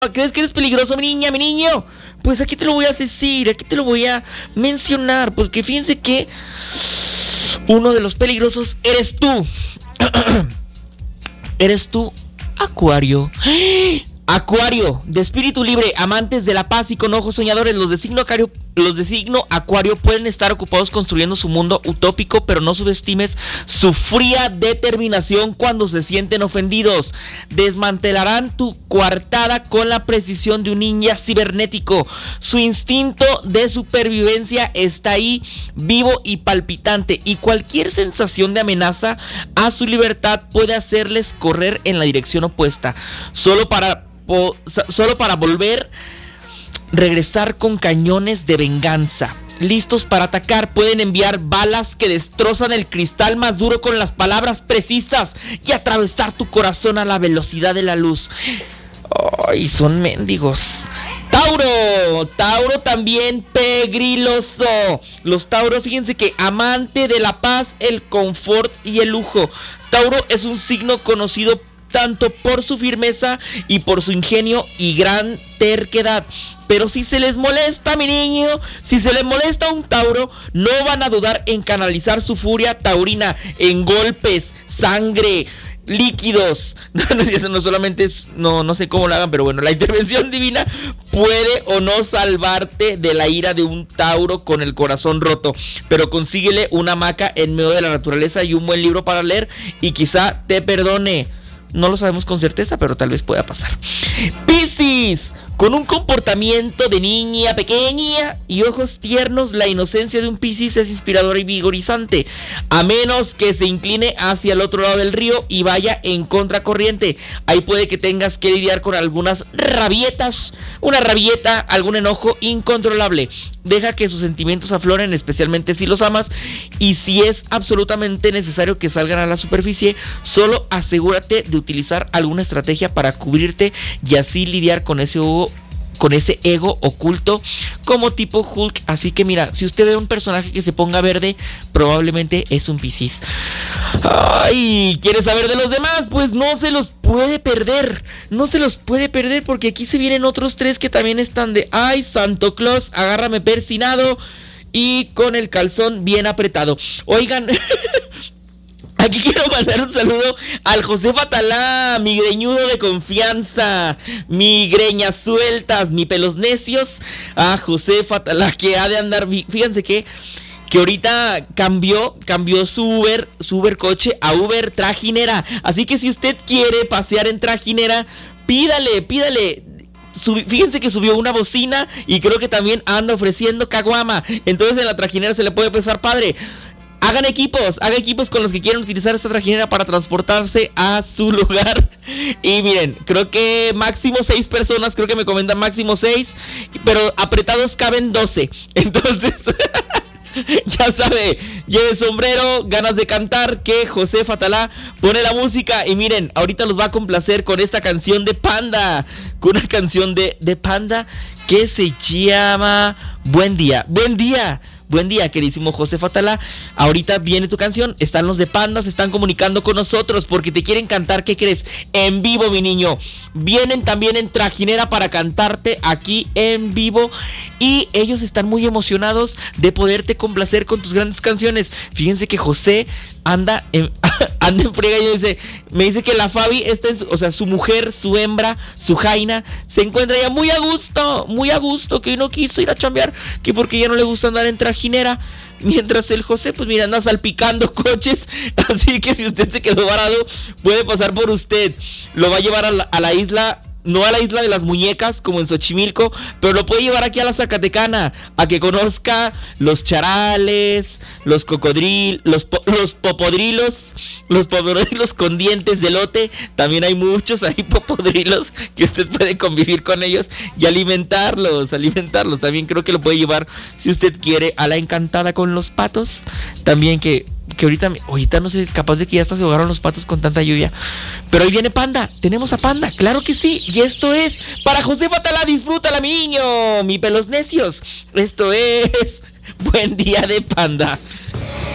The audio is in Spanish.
¿Crees que eres peligroso, mi niña, mi niño? Pues aquí te lo voy a decir, aquí te lo voy a mencionar, porque fíjense que uno de los peligrosos eres tú. Eres tú, Acuario. Acuario, de espíritu libre, amantes de la paz y con ojos soñadores, los de signo Acuario pueden estar ocupados construyendo su mundo utópico, pero no subestimes su fría determinación cuando se sienten ofendidos. Desmantelarán tu coartada con la precisión de un ninja cibernético. Su instinto de supervivencia está ahí, vivo y palpitante, y cualquier sensación de amenaza a su libertad puede hacerles correr en la dirección opuesta, solo para regresar con cañones de venganza. Listos para atacar, pueden enviar balas que destrozan el cristal más duro con las palabras precisas y atravesar tu corazón a la velocidad de la luz. ¡Ay, son mendigos! Tauro también pegriloso. Los Tauros, fíjense que amante de la paz, el confort y el lujo. Tauro es un signo conocido tanto por su firmeza y por su ingenio y gran terquedad. Pero si se les molesta, mi niño, si se les molesta a un Tauro, no van a dudar en canalizar su furia taurina en golpes, sangre, líquidos. No solamente es, no sé cómo lo hagan, pero bueno, la intervención divina puede o no salvarte de la ira de un Tauro con el corazón roto, pero consíguele una hamaca en medio de la naturaleza y un buen libro para leer y quizá te perdone. No lo sabemos con certeza, pero tal vez pueda pasar. Piscis, con un comportamiento de niña pequeña y ojos tiernos, la inocencia de un Piscis es inspiradora y vigorizante, a menos que se incline hacia el otro lado del río y vaya en contracorriente. Ahí puede que tengas que lidiar con algunas rabietas, una rabieta, algún enojo incontrolable. Deja que sus sentimientos afloren, especialmente si los amas, y si es absolutamente necesario que salgan a la superficie, solo asegúrate de utilizar alguna estrategia para cubrirte y así lidiar con ese ego oculto como tipo Hulk. Así que mira, si usted ve un personaje que se ponga verde, probablemente es un Piscis. Ay, ¿quieres saber de los demás? Pues no se los puede perder, porque aquí se vienen otros tres que también están de ay, Santo Claus, agárrame persinado y con el calzón bien apretado. Oigan, aquí quiero mandar un saludo al José Fatalá, mi greñudo de confianza, mi greñas sueltas, mi pelos necios. A José Fatalá, que ha de andar, fíjense que ahorita cambió su Uber coche a Uber trajinera. Así que si usted quiere pasear en trajinera, pídale. Fíjense que subió una bocina y creo que también anda ofreciendo caguama. Entonces en la trajinera se le puede pasar padre. Hagan equipos con los que quieran utilizar esta trajinera para transportarse a su lugar. Y miren, creo que máximo 6 personas, creo que me comentan máximo 6, pero apretados caben 12. Entonces, ya sabe, lleve sombrero, ganas de cantar, que José Fatalá pone la música. Y miren, ahorita los va a complacer con esta canción de Panda, con una canción de Panda que se llama Buen Día. Buen día, queridísimo José Fatalá. Ahorita viene tu canción. Están los de Panda, se están comunicando con nosotros porque te quieren cantar. ¿Qué crees? En vivo, mi niño. Vienen también en trajinera para cantarte aquí en vivo. Y ellos están muy emocionados de poderte complacer con tus grandes canciones. Fíjense que José anda en friega y me dice que la Fabi está su mujer, su hembra, su jaina, se encuentra ya muy a gusto, que no quiso ir a chambear, que porque ya no le gusta andar en trajinera, mientras el José, pues mira, anda salpicando coches. Así que si usted se quedó varado, puede pasar por usted, lo va a llevar a la isla. No a la isla de las muñecas como en Xochimilco, pero lo puede llevar aquí a la Zacatecana, a que conozca los charales, los cocodrilos, los popodrilos con dientes de elote. También hay muchos ahí popodrilos que usted puede convivir con ellos y alimentarlos. También creo que lo puede llevar, si usted quiere, a la Encantada con los patos. También que ahorita no sé, capaz de que ya hasta se ahogaron los patos con tanta lluvia. Pero ahí viene Panda, tenemos a Panda, claro que sí. Y esto es para José Fatalá, disfrútala, mi niño, mi pelos necios. Esto es Buen Día de Panda.